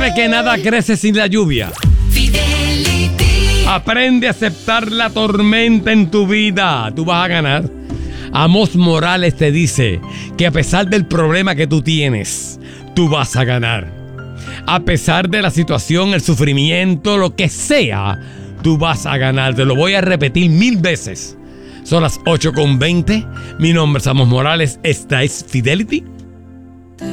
sabe que nada crece sin la lluvia. Fidelity. Aprende a aceptar la tormenta en tu vida. Tú vas a ganar. Amós Morales te dice que a pesar del problema que tú tienes, tú vas a ganar. A pesar de la situación, el sufrimiento, lo que sea, tú vas a ganar. Te lo voy a repetir 1000 veces. Son las 8:20. Mi nombre es Amós Morales. Esta es Fidelity.